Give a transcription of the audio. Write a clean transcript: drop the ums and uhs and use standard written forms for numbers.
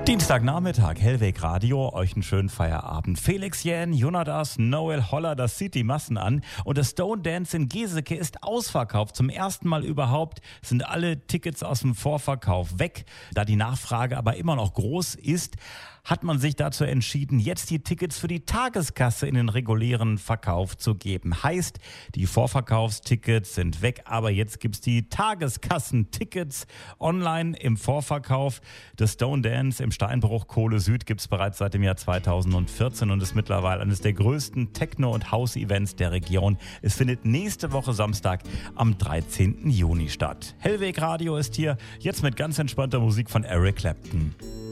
Dienstagnachmittag, Hellweg Radio, euch einen schönen Feierabend. Felix Jähn, Jonatas, Noel Holler, das zieht die Massen an. Und das Stone Dance in Geseke ist ausverkauft. Zum ersten Mal überhaupt sind alle Tickets aus dem Vorverkauf weg. Da die Nachfrage aber immer noch groß ist, hat man sich dazu entschieden, jetzt die Tickets für die Tageskasse in den regulären Verkauf zu geben. Heißt, die Vorverkaufstickets sind weg, aber jetzt gibt's die Tageskassentickets online im Vorverkauf. Das Stone Dance im Steinbruch Kohle Süd gibt's bereits seit dem Jahr 2014 und ist mittlerweile eines der größten Techno- und House-Events der Region. Es findet nächste Woche Samstag am 13. Juni statt. Hellweg Radio ist hier, jetzt mit ganz entspannter Musik von Eric Clapton.